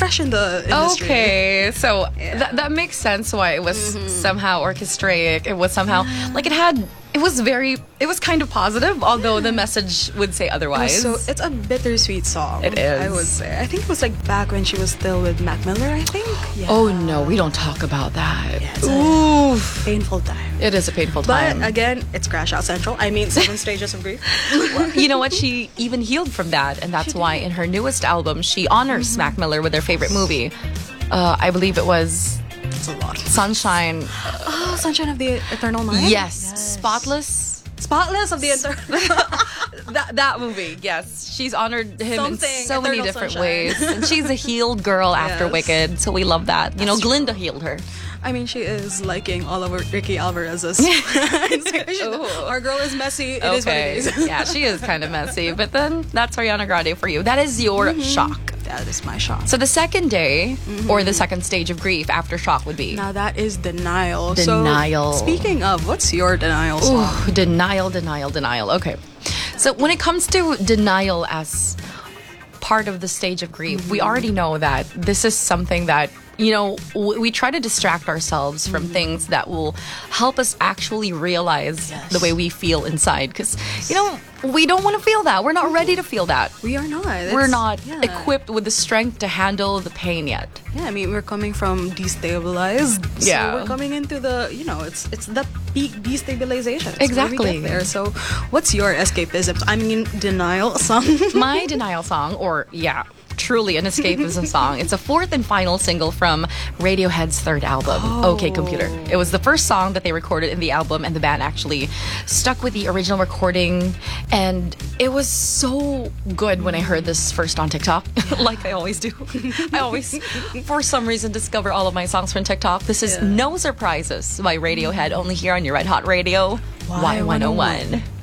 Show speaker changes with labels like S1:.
S1: fresh in the industry.
S2: Okay, so that makes sense why it was somehow orchestrated. It was somehow like it was kind of positive, although the message would say otherwise.
S1: So it's a bittersweet song.
S2: It is.
S1: I would say. I think it was like back when she was still with Mac Miller, I think. Yeah.
S2: Oh no, we don't talk about that.
S1: Yeah, it's a
S2: Oof.
S1: painful time.
S2: It is a painful time.
S1: But again, it's Crash Out Central. I mean, 7 Stages of Grief.
S2: You know what? She even healed from that, and that's why in her newest album she honors Mac Miller with their favorite movie. I believe it was
S1: It's a lot.
S2: Sunshine.
S1: Oh, Sunshine of the Eternal Mind?
S2: Yes, Spotless.
S1: Spotless of the Eternal
S2: That movie, yes. She's honored him
S1: Something,
S2: in so many
S1: Eternal
S2: different
S1: Sunshine.
S2: ways. And she's a healed girl after
S1: Yes.
S2: Wicked, so we love that. You know,
S1: That's true.
S2: Glinda healed her.
S1: I mean, she is liking all over Ricky Alvarez's Instagram.
S2: Ooh.
S1: Our girl is messy. It is what it is.
S2: Yeah, she is kind of messy, but then that's Ariana Grande for you. That is your shock.
S1: That is my shot.
S2: So the second day, or the second stage of grief after shock would be?
S1: Now that is Denial.
S2: Denial.
S1: So, speaking of, what's your Denial song?
S2: Ooh, denial. Okay. So when it comes to denial as part of the stage of grief, we already know that this is something that, you know, we try to distract ourselves from things that will help us actually realize the way we feel inside. Because, you know, we don't want to feel that. We're not ready to feel that.
S1: We are not.
S2: We're not
S1: yeah.
S2: equipped with the strength to handle the pain yet.
S1: Yeah, I mean, we're coming from destabilized.
S2: Yeah.
S1: So we're coming into the, you know, it's the peak destabilization. It's
S2: Exactly.
S1: where we get there. So what's your escapism? I mean, Denial song.
S2: My denial song, or truly an escapism song. It's a fourth and final single from Radiohead's third album, OK Computer. It was the first song that they recorded in the album, and the band actually stuck with the original recording. And it was so good when I heard this first on TikTok, like I always do. I always, for some reason, discover all of my songs from TikTok. This is No Surprises by Radiohead, only here on your Red Hot Radio, Y101.